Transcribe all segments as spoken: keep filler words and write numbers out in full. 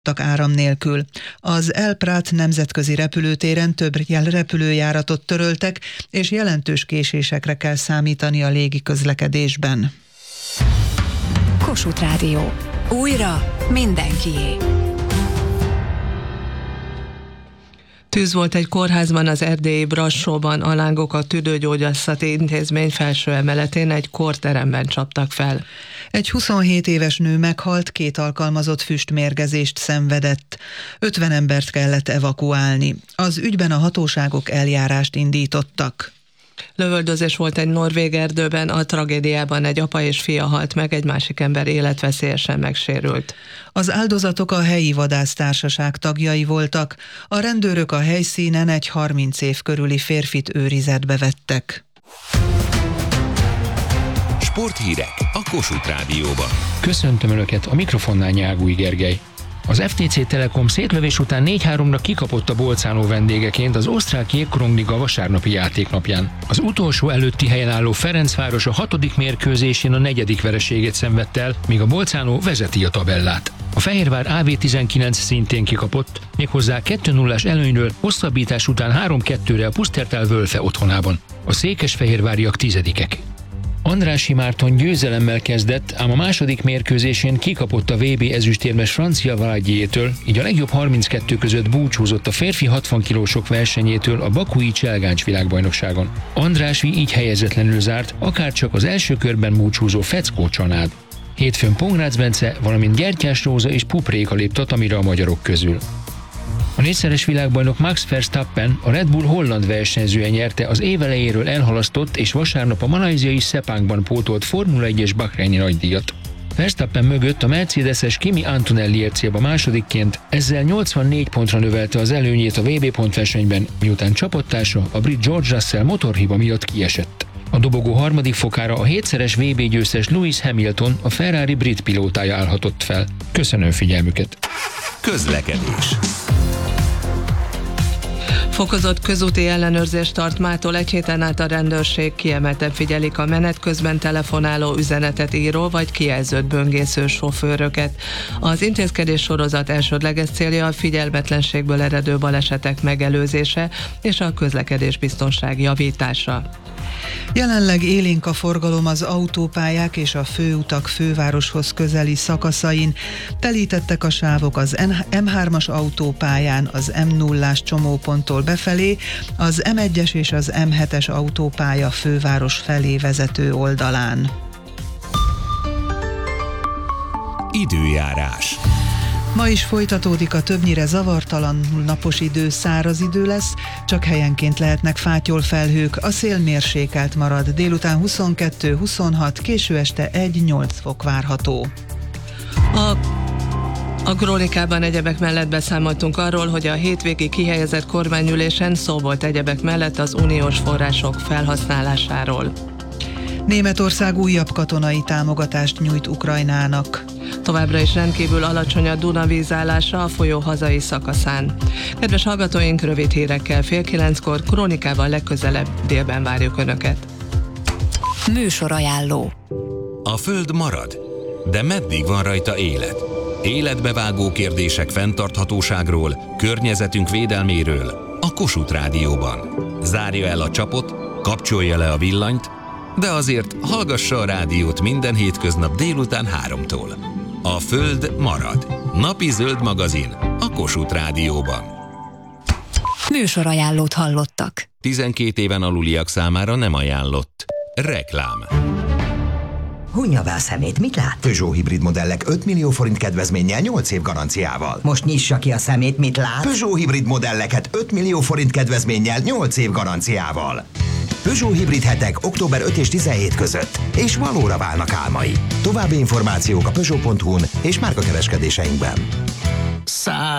áram nélkül. Az El Prat nemzetközi repülőtéren több repülőjáratot töröltek, és jelentős késésekre kell számítani a légi közlekedésben. Kossuth Rádió. Újra mindenkié. Tűz volt egy kórházban, az erdélyi Brassóban, a lángok a tüdőgyógyászati intézmény felső emeletén egy kórteremben csaptak fel. Egy huszonhét éves nő meghalt, két alkalmazott füstmérgezést szenvedett. ötven embert kellett evakuálni. Az ügyben a hatóságok eljárást indítottak. Lövöldözés volt egy norvég erdőben, a tragédiában egy apa és fia halt meg, egy másik ember életveszélyesen megsérült. Az áldozatok a helyi vadásztársaság tagjai voltak. A rendőrök a helyszínen egy harminc év körüli férfit őrizetbe vettek. Sporthírek a Kossuth Rádióban. Köszöntöm Önöket, a mikrofonnál Nyágúj Gergely. Az ef té cé Telekom szétlövés után négy háromra kikapott a Bolzano vendégeként az osztrák Jégkorong-liga vasárnapi játéknapján. Az utolsó előtti helyen álló Ferencváros a hatodik mérkőzésén a negyedik vereségét szenvedte el, míg a Bolzano vezeti a tabellát. A Fehérvár á vé tizenkilenc szintén kikapott, méghozzá kettő nullás előnyről hosszabbítás után három kettőre a Pusztertal Wölfe otthonában. A székesfehérváriak tizedikek. Andrássy Márton győzelemmel kezdett, ám a második mérkőzésén kikapott a vé bé ezüstérmes Francia Valadiétől, így a legjobb harminckettő között búcsúzott a férfi hatvan kilósok versenyétől a bakui Cselgáncs világbajnokságon. Andrássy így helyezetlenül zárt, akárcsak az első körben búcsúzó Feckó Csanád. Hétfőn Pongrácz Bence, valamint Gyertyás Róza és Pup Réka lép tatamira a magyarok közül. A négyszeres világbajnok Max Verstappen, a Red Bull holland versenyzője nyerte az év elejéről elhalasztott és vasárnap a malajziai Sepangban pótolt Formula egyes Bahreini nagydíjat. Verstappen mögött a mercedeses Kimi Antonelli ért célba másodikként, ezzel nyolcvannégy pontra növelte az előnyét a vé bé pontversenyben, miután csapattársa, a brit George Russell motorhiba miatt kiesett. A dobogó harmadik fokára a hétszeres vé bé győztes Lewis Hamilton, a Ferrari brit pilótája állhatott fel. Köszönöm figyelmüket! Közlekedés. Fokozott közúti ellenőrzést tart mától egy héten át a rendőrség, kiemelten figyelik a menet közben telefonáló, üzenetet író vagy kijelzőt böngésző sofőröket. Az intézkedés sorozat elsődleges célja a figyelmetlenségből eredő balesetek megelőzése és a közlekedés biztonság javítása. Jelenleg élénk a forgalom az autópályák és a főutak fővároshoz közeli szakaszain. Telítettek a sávok az em hármas autópályán, az em nullás csomóponttól befelé, az em egyes és az em hetes autópálya főváros felé vezető oldalán. Időjárás. Ma is folytatódik a többnyire zavartalanul napos idő, száraz idő lesz, csak helyenként lehetnek fátyolfelhők, a szél mérsékelt marad, délután huszonkettő huszonhat, késő este egy-nyolc fok várható. A A krónikában egyebek mellett beszámoltunk arról, hogy a hétvégi kihelyezett kormányülésen szó volt egyebek mellett az uniós források felhasználásáról. Németország újabb katonai támogatást nyújt Ukrajnának. Továbbra is rendkívül alacsony a Duna vízállása a folyó hazai szakaszán. Kedves hallgatóink, rövid hírekkel fél kilenckor, krónikával legközelebb délben várjuk Önöket. Műsorajánló. A Föld marad, de meddig van rajta élet? Életbevágó kérdések fenntarthatóságról, környezetünk védelméről a Kossuth Rádióban. Zárja el a csapot, kapcsolja le a villanyt, de azért hallgassa a rádiót minden hétköznap délután háromtól. A Föld marad. Napi zöld magazin a Kossuth Rádióban. Műsorajánlót hallottak. tizenkét éven aluliak számára nem ajánlott. Reklám. Hunja be a szemét, mit lát? Peugeot hibrid modellek öt millió forint kedvezménnyel nyolc év garanciával. Most nyissa ki a szemét, mit lát? Peugeot hibrid modelleket öt millió forint kedvezménnyel nyolc év garanciával. Peugeot hibrid hetek október ötödike és tizenhetedike között, és valóra válnak álmai. További információk a peugeot pont hu-n és márkakereskedéseinkben. Száll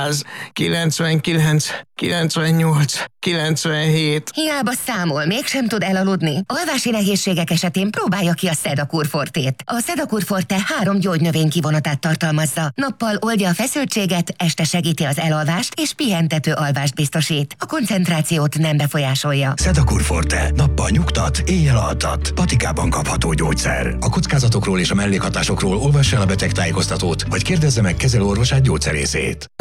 száz, kilencvenkilenc, kilencvennyolc, kilencvenhét. Hiába számol, mégsem tud elaludni? Alvási nehézségek esetén próbálja ki a Sedakur Fortét. A Sedakur Forte három gyógynövény kivonatát tartalmazza. Nappal oldja a feszültséget, este segíti az elalvást és pihentető alvást biztosít. A koncentrációt nem befolyásolja. Sedakur Forte. Nappal nyugtat, éjjel altat. Patikában kapható gyógyszer. A kockázatokról és a mellékhatásokról olvassa el a betegtájékoztatót, vagy kérdezze meg kezelőorvosát, gyógyszerészét.